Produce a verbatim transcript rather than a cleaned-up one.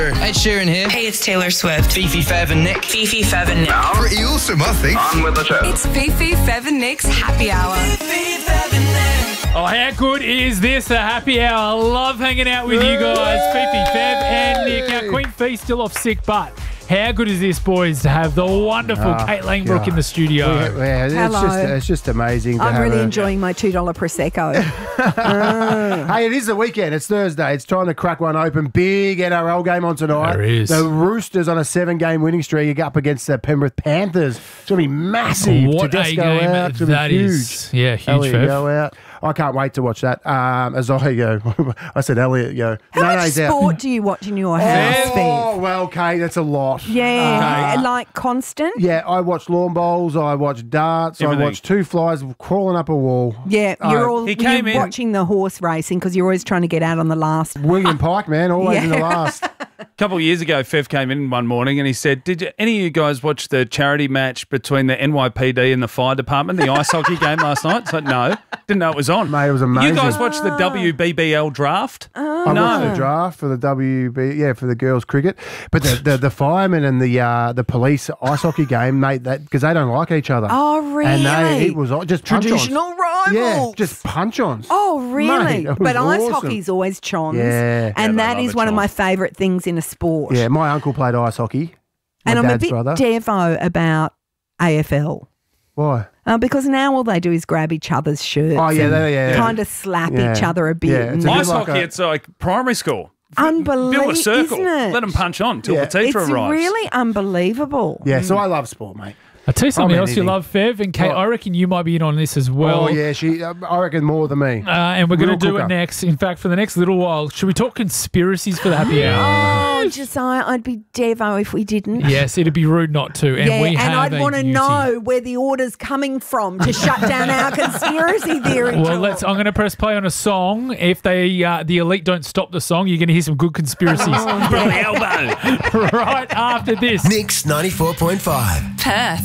Ed Sheeran here. Hey, it's Taylor Swift. Fifi, Fev and Nick. Fifi, Fev and Nick. Pretty awesome, I think. On with the show. It's Fifi, Fev and Nick's Happy Hour. Fifi, Fev and Nick. Oh, how good is this, a happy hour? I love hanging out with you guys. Fifi, Fev and Nick. Now, Queen Fee's still off sick, but how good is this, boys, to have the wonderful Oh, Kate Langbrook God. in the studio? Yeah, yeah, it's Hello. just it's just amazing. To I'm have really a, enjoying my two dollar Prosecco. Hey, it is the weekend. It's Thursday. It's time to crack one open. Big N R L game on tonight. There is. The Roosters on a seven-game winning streak up against the Penrith Panthers. It's going to be massive. What a Tedesco game out. It's gonna be that huge. is. Yeah, huge, Elliot Fev. go out. I can't wait to watch that. Um, as I go, I said Elliot go. How much Nene's out. sport do you watch in your house, Oh, Viv? well, Kate, that's a lot. Yeah, Uh, like constant? Yeah, I watch lawn bowls, I watch darts, Everything. I watch two flies crawling up a wall. Yeah, you're Uh, all he came you're in- watching the horse racing because you're always trying to get out on the last. William Pike, man, always in the Yeah. last. A couple of years ago, Fev came in one morning and he said, did you, any of you guys watch the charity match between the N Y P D and the fire department, the ice hockey game last night? So, no, didn't know it was on. Mate, it was amazing. You guys watched the W B B L draft? I no. watched the draft for the W B, yeah, for the girls' cricket. But the the, the firemen and the uh, the police ice hockey game, mate, that because they don't like each other. Oh, really? And they, it was just punch-ons. Traditional rivals. Yeah, just punch-ons. Oh, really? Mate, it was but ice awesome. hockey's always chons. Yeah. And Yeah, that they love is a one of chon. my favourite things in a sport. Yeah, my uncle played ice hockey. My and I'm a dad's bit brother. devo about A F L. Why? Uh, because now all they do is grab each other's shirts. Oh, yeah, and they- yeah, yeah. kind of slap Yeah. each other a bit. Yeah, and- it's a bit Ice like hockey, a- it's like primary school. Unbelievable, Build a circle. isn't it? Let them punch on till Yeah. the teacher It's arrives. really unbelievable. Yeah, so I love sport, mate. I'll tell you something I'm else you anything. love, Fev, and Kate, Oh. I reckon you might be in on this as well. oh, yeah, she. Uh, I reckon more than me. Uh, and we're going Real to do cooker. it next. In fact, for the next little while, should we talk conspiracies for the happy hour? Oh, Josiah, I'd be devo if we didn't. Yes, it'd be rude not to. And yeah, we and have I'd a want to beauty. know where the order's coming from to shut down our conspiracy theory. Well, talk. let's. I'm going to press play on a song. If they, uh, the elite, don't stop the song, you're going to hear some good conspiracies. Oh, From the elbow. right after this. Mix ninety-four point five. Perth.